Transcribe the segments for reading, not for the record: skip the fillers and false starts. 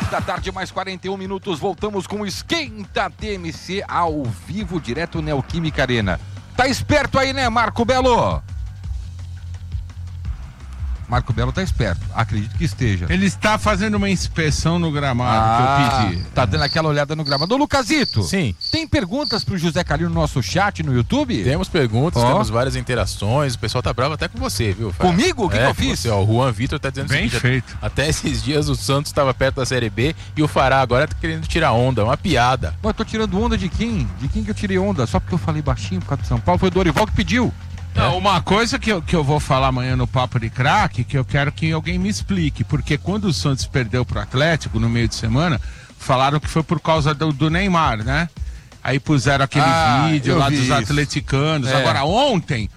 da tarde, mais 41 minutos. Voltamos com o Esquenta TMC ao vivo, direto Neoquímica Arena. Tá esperto aí, né, Marco Belo? Marco Belo tá esperto, acredito que esteja. Ele está fazendo uma inspeção no gramado que eu pedi. Tá dando aquela olhada no gramado. Ô, Lucasito. Sim. Tem perguntas pro José Calil no nosso chat no YouTube? Temos perguntas, temos várias interações. O pessoal tá bravo até com você, viu, Fara? Comigo? O que eu fiz? Você, ó, o Juan Vitor tá dizendo Bem o seguinte, feito. Até esses dias o Santos estava perto da Série B e o Fará agora tá querendo tirar onda, uma piada. Mas eu tô tirando onda de quem? De quem que eu tirei onda? Só porque eu falei baixinho por causa do São Paulo? Foi o Dorival que pediu. Não, uma coisa que eu vou falar amanhã no Papo de Craque, que eu quero que alguém me explique, porque quando o Santos perdeu pro Atlético no meio de semana, falaram que foi por causa do Neymar, né? Aí puseram aquele vídeo lá dos atleticanos. Agora, ontem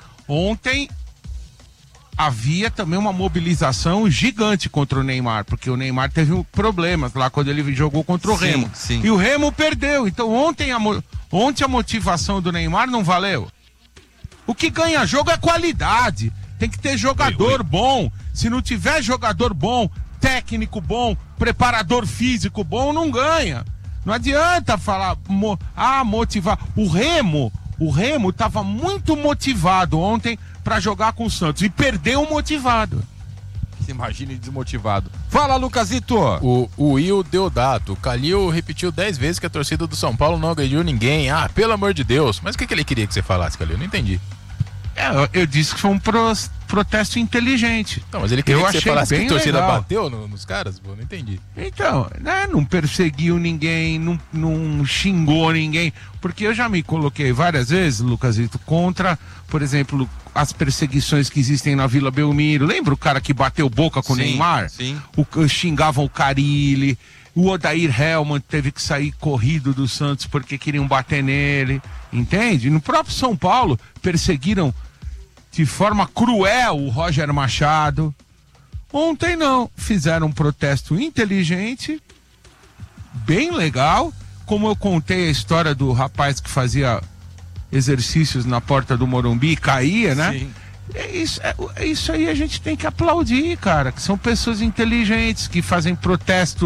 havia também uma mobilização gigante contra o Neymar, porque o Neymar teve problemas lá quando ele jogou contra o Remo. Sim. E o Remo perdeu. Então ontem a motivação do Neymar não valeu. O que ganha jogo é qualidade. Tem que ter jogador bom. Se não tiver jogador bom, técnico bom, preparador físico bom, não ganha. Não adianta falar, motivar. O Remo estava muito motivado ontem para jogar com o Santos e perdeu motivado. Se imagine desmotivado. Fala, Lucasito. O Will Deodato. Calil repetiu 10 vezes que a torcida do São Paulo não agrediu ninguém. Ah, pelo amor de Deus. Mas o que ele queria que você falasse, Calil? Não entendi. Eu disse que foi um protesto inteligente. Não, mas ele queria que você falasse que a torcida legal. bateu nos caras? Pô, não entendi. Então, né, não perseguiu ninguém, não xingou ninguém. Porque eu já me coloquei várias vezes, Lucasito, contra, por exemplo, as perseguições que existem na Vila Belmiro. Lembra o cara que bateu boca com o Neymar? Sim. Xingavam o Carille. O Odair Hellman teve que sair corrido do Santos porque queriam bater nele. Entende? No próprio São Paulo, perseguiram de forma cruel o Roger Machado. Ontem não. Fizeram um protesto inteligente, bem legal. Como eu contei a história do rapaz que fazia exercícios na porta do Morumbi e caía, né? Sim. Isso aí a gente tem que aplaudir, cara. Que são pessoas inteligentes que fazem protesto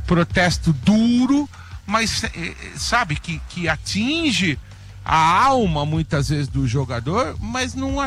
duro, mas sabe, que atinge a alma muitas vezes do jogador, mas não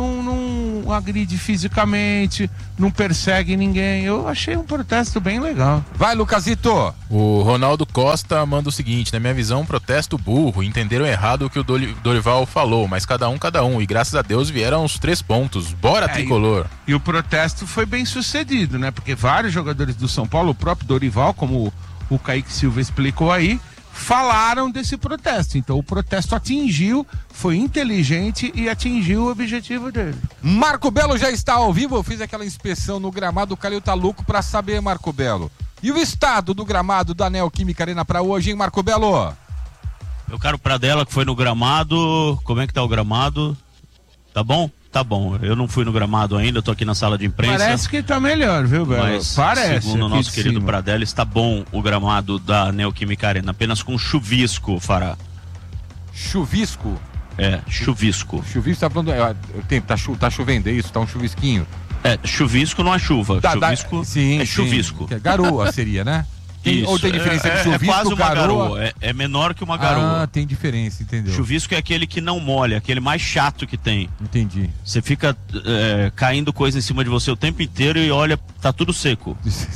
agride fisicamente, não persegue ninguém. Eu achei um protesto bem legal. Vai, Lucasito. O Ronaldo Costa manda o seguinte: na minha visão, um protesto burro. Entenderam errado o que o Dorival falou, mas cada um. E graças a Deus vieram os 3 pontos. Bora, tricolor. E o protesto foi bem sucedido, né? Porque vários jogadores do São Paulo, o próprio Dorival, como o Kaique Silva explicou aí, falaram desse protesto. Então o protesto foi inteligente e atingiu o objetivo dele. Marco Belo já está ao vivo. Eu fiz aquela inspeção no gramado. O Calil tá louco pra saber, Marco Belo. E o estado do gramado da Neoquímica Arena pra hoje, hein, Marco Belo? Meu caro Pradella, que foi no gramado, como é que tá o gramado? Tá bom? Tá bom. Eu não fui no gramado ainda, tô aqui na sala de imprensa. Parece que tá melhor, viu, Belo? Mas, parece. segundo o nosso querido Pradella, está bom o gramado da Neoquímica Arena, apenas com chuvisco, Fará. Chuvisco? Chuvisco. Chuvisco tá falando. Tá chovendo, é isso? Tá um chuvisquinho. Chuvisco não é chuva. Chuvisco sim, é chuvisco. Sim. Garoa seria, né? Isso. Ou tem diferença entre chuvisco e quase uma garoa? É menor que uma garoa. Ah, tem diferença, entendeu? Chuvisco é aquele que não molha, aquele mais chato que tem. Entendi. Você fica caindo coisa em cima de você o tempo inteiro e olha, tá tudo seco.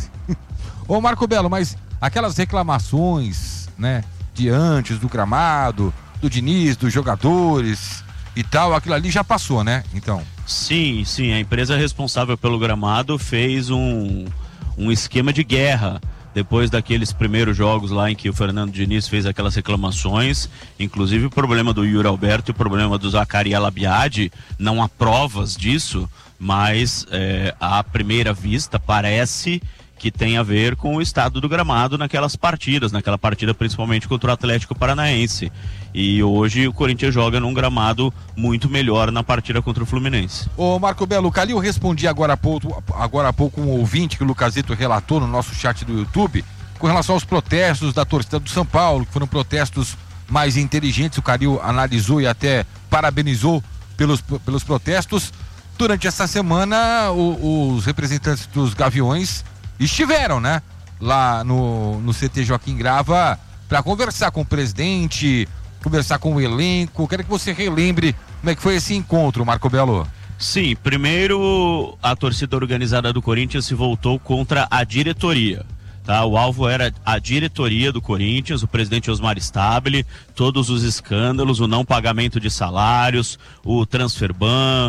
Ô, Marco Belo, mas aquelas reclamações, né, de antes do gramado, do Diniz, dos jogadores e tal, aquilo ali já passou, né? Então. Sim, a empresa responsável pelo gramado fez um esquema de guerra depois daqueles primeiros jogos lá em que o Fernando Diniz fez aquelas reclamações, inclusive o problema do Yuri Alberto e o problema do Zaccaria Labiade, não há provas disso, mas à primeira vista parece que tem a ver com o estado do gramado naquela partida principalmente contra o Atlético Paranaense. E hoje o Corinthians joga num gramado muito melhor na partida contra o Fluminense. Ô, Marco Belo, o Calil respondia agora há pouco um ouvinte que o Lucasito relatou no nosso chat do YouTube com relação aos protestos da torcida do São Paulo, que foram protestos mais inteligentes. O Calil analisou e até parabenizou pelos protestos. Durante essa semana, os representantes dos Gaviões estiveram, né? lá no CT Joaquim Grava para conversar com o presidente, conversar com o elenco. Quero que você relembre como é que foi esse encontro, Marco Belo. Sim, primeiro a torcida organizada do Corinthians se voltou contra a diretoria. Tá, o alvo era a diretoria do Corinthians, o presidente Osmar Stabile, todos os escândalos, o não pagamento de salários, o transfer ban,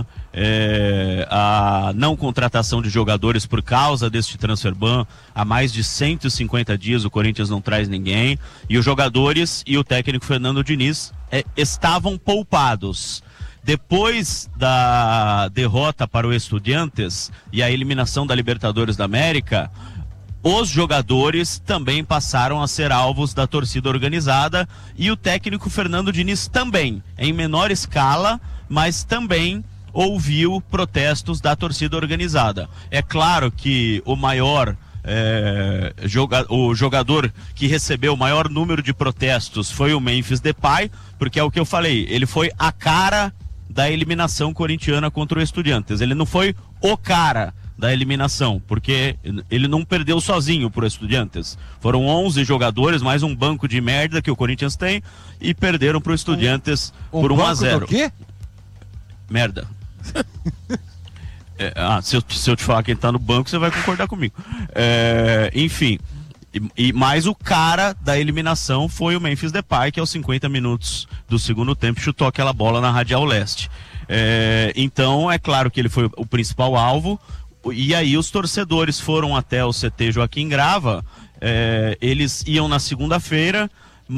a não contratação de jogadores por causa deste transfer ban. Há mais de 150 dias o Corinthians não traz ninguém e os jogadores e o técnico Fernando Diniz estavam poupados. Depois da derrota para o Estudiantes e a eliminação da Libertadores da América, os jogadores também passaram a ser alvos da torcida organizada e o técnico Fernando Diniz também, em menor escala, mas também ouviu protestos da torcida organizada. É claro que o maior o jogador que recebeu o maior número de protestos foi o Memphis Depay, porque é o que eu falei, ele foi a cara da eliminação corintiana contra o Estudiantes. Ele não foi o cara da eliminação, porque ele não perdeu sozinho pro Estudiantes. Foram 11 jogadores, mais um banco de merda que o Corinthians tem, e perderam pro Estudiantes por 1-0. O quê? Merda. Se eu te falar quem tá no banco, você vai concordar comigo. Enfim, mas o cara da eliminação foi o Memphis Depay, que aos 50 minutos do segundo tempo chutou aquela bola na Radial Leste. Então, é claro que ele foi o principal alvo. E aí os torcedores foram até o CT Joaquim Grava, eles iam na segunda-feira,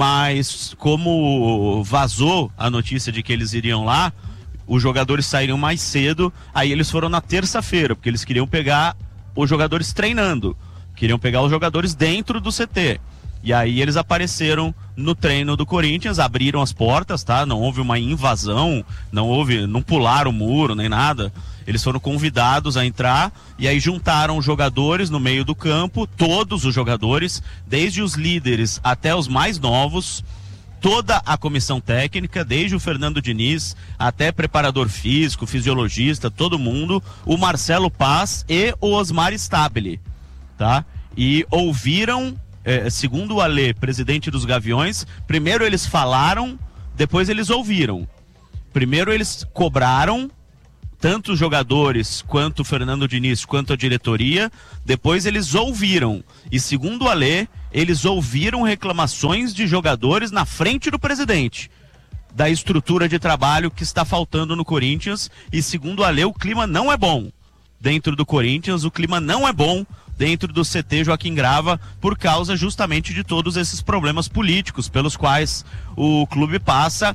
mas como vazou a notícia de que eles iriam lá, os jogadores saíram mais cedo, aí eles foram na terça-feira, porque eles queriam pegar os jogadores treinando, queriam pegar os jogadores dentro do CT. E aí eles apareceram no treino do Corinthians, abriram as portas, tá? Não houve uma invasão, não pularam o muro, nem nada. Eles foram convidados a entrar e aí juntaram os jogadores no meio do campo, todos os jogadores, desde os líderes até os mais novos, toda a comissão técnica, desde o Fernando Diniz até preparador físico, fisiologista, todo mundo, o Marcelo Paz e o Osmar Stabile, tá? E ouviram, segundo o Alê, presidente dos Gaviões, primeiro eles falaram, depois eles ouviram. Primeiro eles cobraram, tanto os jogadores, quanto o Fernando Diniz, quanto a diretoria, depois eles ouviram. E segundo o Alê, eles ouviram reclamações de jogadores na frente do presidente, da estrutura de trabalho que está faltando no Corinthians, e segundo o Alê, o clima não é bom dentro do Corinthians, o clima não é bom dentro do CT Joaquim Grava, por causa justamente de todos esses problemas políticos pelos quais o clube passa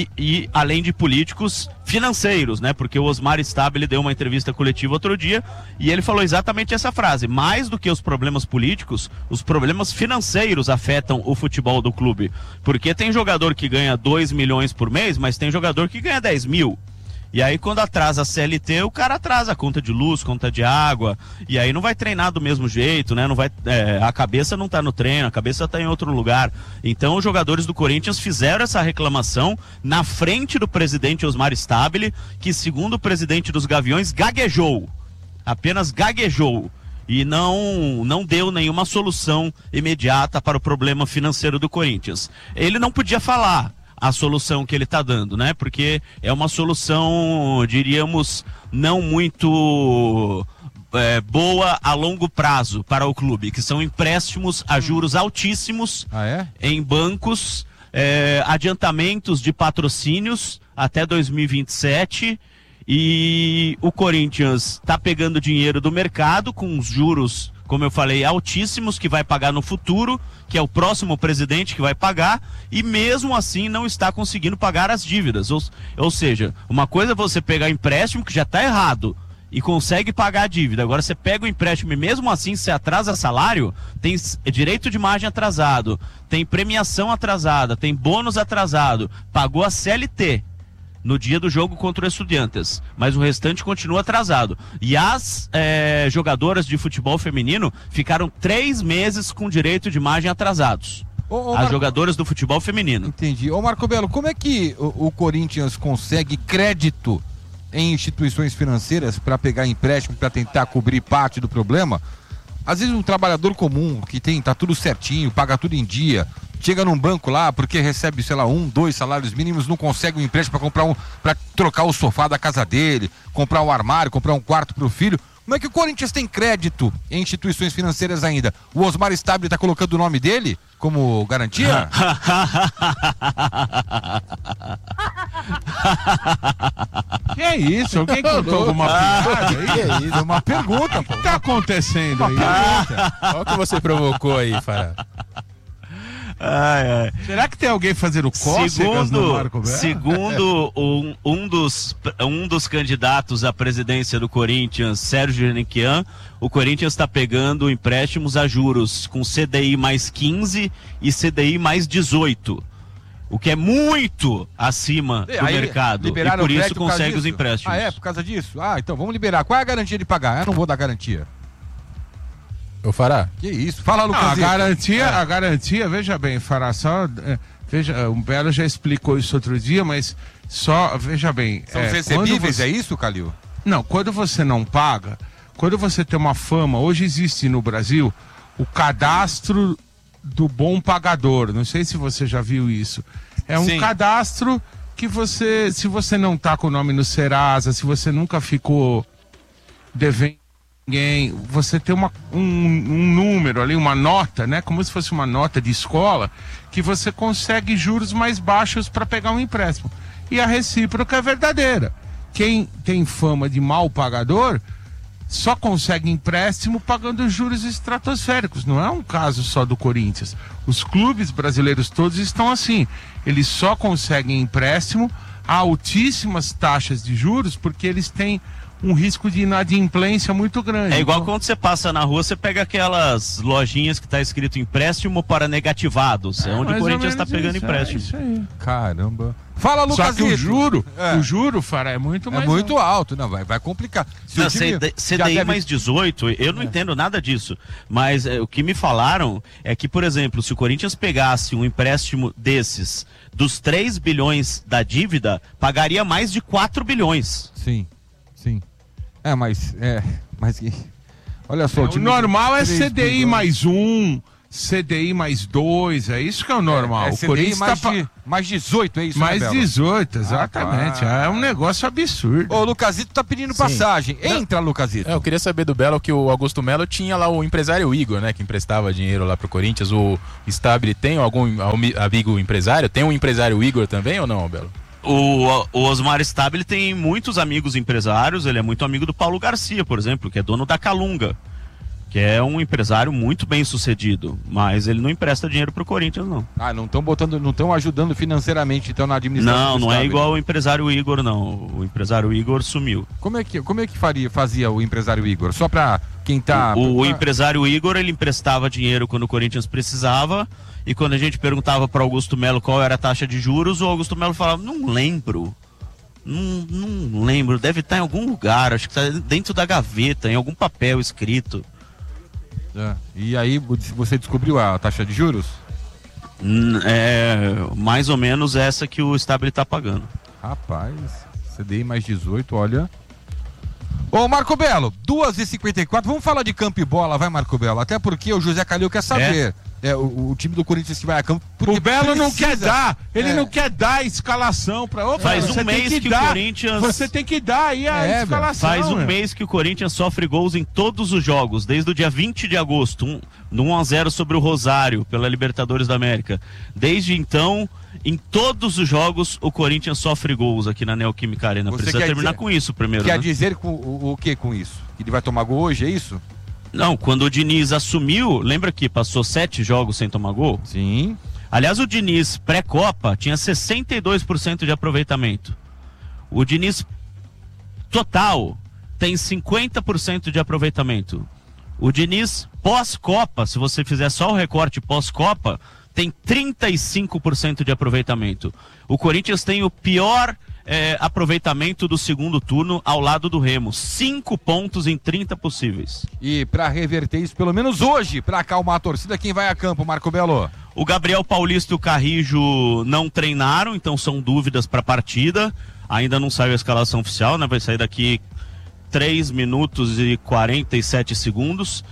e além de políticos financeiros, né? Porque o Osmar Stabile deu uma entrevista coletiva outro dia e ele falou exatamente essa frase: mais do que os problemas políticos, os problemas financeiros afetam o futebol do clube, porque tem jogador que ganha 2 milhões por mês, mas tem jogador que ganha 10 mil. E aí quando atrasa a CLT, o cara atrasa a conta de luz, conta de água, e aí não vai treinar do mesmo jeito, né? Não vai, a cabeça não tá no treino, a cabeça tá em outro lugar. Então os jogadores do Corinthians fizeram essa reclamação na frente do presidente Osmar Stabile, que segundo o presidente dos Gaviões, gaguejou, apenas gaguejou, e não deu nenhuma solução imediata para o problema financeiro do Corinthians. Ele não podia falar a solução que ele está dando, né? Porque é uma solução, diríamos, não muito boa a longo prazo para o clube, que são empréstimos a juros altíssimos em bancos, adiantamentos de patrocínios até 2027, e o Corinthians está pegando dinheiro do mercado com os juros, como eu falei, altíssimos, que vai pagar no futuro, que é o próximo presidente que vai pagar, e mesmo assim não está conseguindo pagar as dívidas. Ou seja, uma coisa é você pegar empréstimo, que já está errado, e consegue pagar a dívida. Agora você pega o empréstimo e mesmo assim você atrasa salário, tem direito de imagem atrasado, tem premiação atrasada, tem bônus atrasado, pagou a CLT no dia do jogo contra o Estudiantes, mas o restante continua atrasado. E as jogadoras de futebol feminino ficaram 3 meses com direito de imagem atrasados. As jogadoras do futebol feminino. Entendi. Ô Marco Belo, como é que o Corinthians consegue crédito em instituições financeiras para pegar empréstimo, para tentar cobrir parte do problema? Às vezes um trabalhador comum, que tá tudo certinho, paga tudo em dia, chega num banco lá, porque recebe, sei lá, 1, 2 salários mínimos, não consegue um empréstimo para trocar o sofá da casa dele, comprar um armário, comprar um quarto pro filho. Como é que o Corinthians tem crédito em instituições financeiras ainda? O Osmar Stabile tá colocando o nome dele como garantia? Que é isso? Alguém contou alguma piada aí? Que é isso? Uma pergunta, pô. O que tá acontecendo aí? Olha o que você provocou aí, Fará. Será que tem alguém fazendo cócegas no Marco Belo? Segundo um dos candidatos à presidência do Corinthians, Sérgio Henriquian, o Corinthians está pegando empréstimos a juros com CDI mais 15 e CDI mais 18. O que é muito acima do mercado. E por isso consegue os empréstimos. Ah, é? Por causa disso? Ah, então vamos liberar. Qual é a garantia de pagar? Eu não vou dar garantia. Eu Fará. Que isso? Fala, Lucas. A garantia, veja bem, Fará, veja, o Belo já explicou isso outro dia, mas só, veja bem. São recebíveis, é isso, Calil? Não, quando você não paga, quando você tem uma fama, hoje existe no Brasil o cadastro do bom pagador, não sei se você já viu isso. É um cadastro que você, se você não tá com o nome no Serasa, se você nunca ficou devendo ninguém, você tem um número ali, uma nota, né? Como se fosse uma nota de escola, que você consegue juros mais baixos para pegar um empréstimo. E a recíproca é verdadeira. Quem tem fama de mal pagador só consegue empréstimo pagando juros estratosféricos. Não é um caso só do Corinthians. Os clubes brasileiros todos estão assim. Eles só conseguem empréstimo a altíssimas taxas de juros porque eles têm um risco de inadimplência muito grande. É igual quando você passa na rua, você pega aquelas lojinhas que tá escrito empréstimo para negativados. É onde o Corinthians está pegando empréstimo. Isso aí. Caramba. Fala, Lucas. Só que o juro, Fará, é muito mais muito alto. Não, vai complicar. CDI mais 18, eu não entendo nada disso. Mas o que me falaram é que, por exemplo, se o Corinthians pegasse um empréstimo desses, dos 3 bilhões da dívida, pagaria mais de 4 bilhões. Sim. Mas olha só. O normal é CDI mais 1, CDI mais 2, é isso que é o normal. O Corinthians mais 18, é isso, mais 18, exatamente. É um negócio absurdo. O Lucasito tá pedindo passagem. Entra, Lucasito. Eu queria saber do Belo que o Augusto Melo tinha lá o empresário Igor, né? Que emprestava dinheiro lá pro Corinthians. O Stabile tem algum amigo empresário? Tem um empresário Igor também ou não, Belo? O Osmar Stabile tem muitos amigos empresários, ele é muito amigo do Paulo Garcia, por exemplo, que é dono da Calunga, que é um empresário muito bem sucedido, mas ele não empresta dinheiro pro Corinthians, não. Ah, não estão ajudando financeiramente, então, na administração. Não é igual o empresário Igor, não. O empresário Igor sumiu. Como é que fazia o empresário Igor? Só pra quem tá... O empresário Igor, ele emprestava dinheiro quando o Corinthians precisava. E quando a gente perguntava para Augusto Melo qual era a taxa de juros, o Augusto Melo falava, não lembro. Não lembro, deve estar em algum lugar, acho que está dentro da gaveta, em algum papel escrito. E aí você descobriu a taxa de juros? É mais ou menos essa que o Stabile está pagando. Rapaz, CDI mais 18, olha... Ô, Marco Belo, 2h54, vamos falar de campo e bola, vai, Marco Belo, até porque o José Calil quer saber. O time do Corinthians que vai a campo. O Belo não quer dar, ele não quer dar a escalação para outro. Faz um mês que o Corinthians. Você tem que dar aí a escalação. Faz um mês que o Corinthians sofre gols em todos os jogos, desde o dia 20 de agosto, no 1-0 sobre o Rosário, pela Libertadores da América. Desde então, em todos os jogos, o Corinthians sofre gols aqui na Neoquímica Arena. Precisa terminar com isso primeiro. Quer dizer o que com isso? Que ele vai tomar gol hoje, é isso? Não, quando o Diniz assumiu, lembra que passou 7 jogos sem tomar gol? Sim. Aliás, o Diniz pré-Copa tinha 62% de aproveitamento. O Diniz total tem 50% de aproveitamento. O Diniz pós-Copa, se você fizer só o recorte pós-Copa, tem 35% de aproveitamento. O Corinthians tem o pior aproveitamento do segundo turno ao lado do Remo. 5 pontos em 30 possíveis. E para reverter isso, pelo menos hoje, para acalmar a torcida, quem vai a campo, Marco Belo? O Gabriel Paulista e o Carrijo não treinaram, então são dúvidas para a partida. Ainda não saiu a escalação oficial, né? Vai sair daqui 3 minutos e 47 segundos,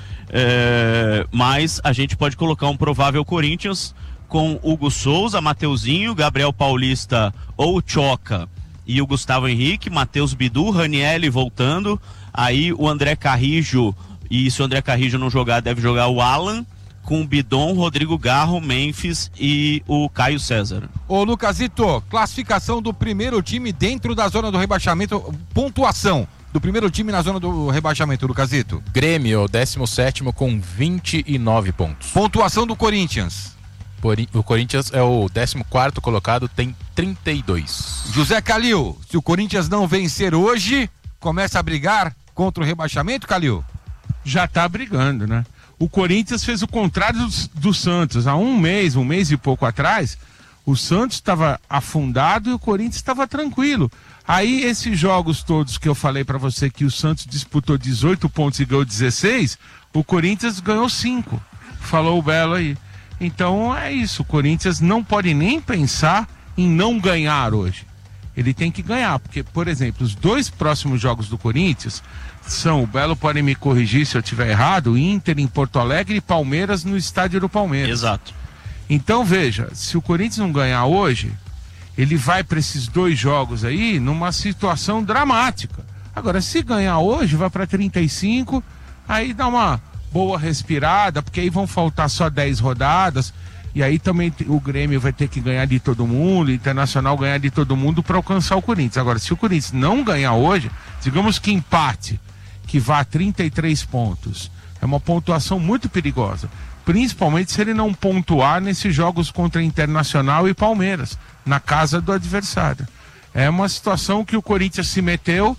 mas a gente pode colocar um provável Corinthians com Hugo Souza, Mateuzinho, Gabriel Paulista ou Choca e o Gustavo Henrique, Matheus Bidu, Ranielli voltando, aí o André Carrijo, e se o André Carrijo não jogar, deve jogar o Alan, com o Bidon, Rodrigo Garro, Memphis e o Caio César. Ô Lucasito, classificação do primeiro time dentro da zona do rebaixamento, pontuação do primeiro time na zona do rebaixamento, Lucasito. Grêmio, 17º com 29 pontos. Pontuação do Corinthians. O Corinthians é o 14º colocado, tem 32. José Calil, se o Corinthians não vencer hoje, começa a brigar contra o rebaixamento, Calil? Já tá brigando, né? O Corinthians fez o contrário do Santos. Há um mês e pouco atrás, o Santos estava afundado e o Corinthians estava tranquilo. Aí esses jogos todos que eu falei para você que o Santos disputou 18 pontos e ganhou 16, o Corinthians ganhou 5. Falou o Belo aí. Então é isso, o Corinthians não pode nem pensar em não ganhar hoje. Ele tem que ganhar, porque, por exemplo, os 2 próximos jogos do Corinthians são, o Belo pode me corrigir se eu estiver errado, Inter em Porto Alegre e Palmeiras no estádio do Palmeiras. Exato. Então veja, se o Corinthians não ganhar hoje, ele vai para esses 2 jogos aí numa situação dramática. Agora, se ganhar hoje, vai para 35, aí dá uma boa respirada, porque aí vão faltar só 10 rodadas, e aí também o Grêmio vai ter que ganhar de todo mundo, o Internacional ganhar de todo mundo para alcançar o Corinthians. Agora, se o Corinthians não ganhar hoje, digamos que empate, que vá a 33 pontos, é uma pontuação muito perigosa, principalmente se ele não pontuar nesses jogos contra Internacional e Palmeiras, na casa do adversário. É uma situação que o Corinthians se meteu,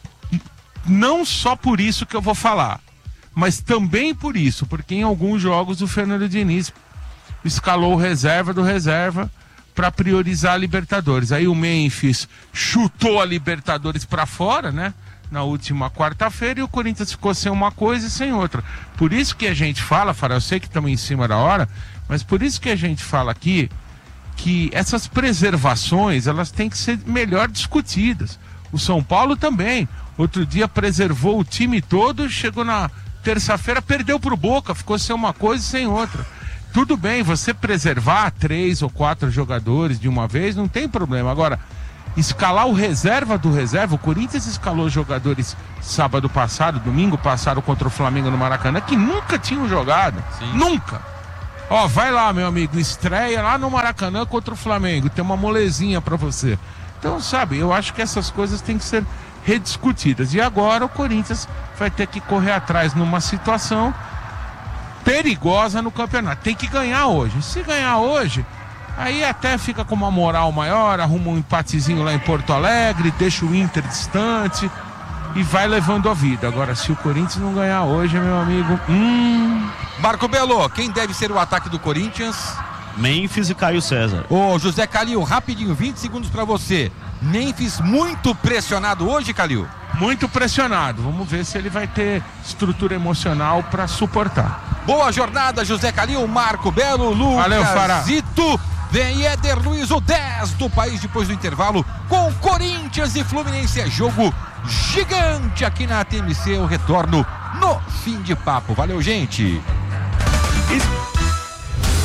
não só por isso que eu vou falar, mas também por isso, porque em alguns jogos o Fernando Diniz escalou o reserva do reserva para priorizar a Libertadores. Aí o Memphis chutou a Libertadores para fora, né? Na última quarta-feira, e o Corinthians ficou sem uma coisa e sem outra. Por isso que a gente fala, Fara, eu sei que estamos em cima da hora, mas por isso que a gente fala aqui que essas preservações, elas têm que ser melhor discutidas. O São Paulo também. Outro dia preservou o time todo, chegou na terça-feira, perdeu pro Boca, ficou sem uma coisa e sem outra. Tudo bem, você preservar 3 ou 4 jogadores de uma vez, não tem problema. Agora, escalar o reserva do reserva, o Corinthians escalou jogadores sábado passado, domingo passado contra o Flamengo no Maracanã, que nunca tinham jogado. Sim. Nunca. Ó, vai lá, meu amigo, estreia lá no Maracanã contra o Flamengo, tem uma molezinha pra você. Então, sabe, eu acho que essas coisas têm que ser rediscutidas. E agora o Corinthians vai ter que correr atrás numa situação perigosa no campeonato. Tem que ganhar hoje. Se ganhar hoje, aí até fica com uma moral maior, arruma um empatezinho lá em Porto Alegre, deixa o Inter distante e vai levando a vida. Agora, se o Corinthians não ganhar hoje, meu amigo... Marco Belo, quem deve ser o ataque do Corinthians? Memphis e Caio César. Ô, José Calil, rapidinho, 20 segundos pra você. Memphis muito pressionado hoje, Calil? Muito pressionado. Vamos ver se ele vai ter estrutura emocional pra suportar. Boa jornada, José Calil, Marco Belo, Lucas. Valeu, Fará. Zito. Vem Éder Luiz, o 10 do país depois do intervalo, com Corinthians e Fluminense. É jogo gigante aqui na TMC. O retorno no fim de papo. Valeu, gente.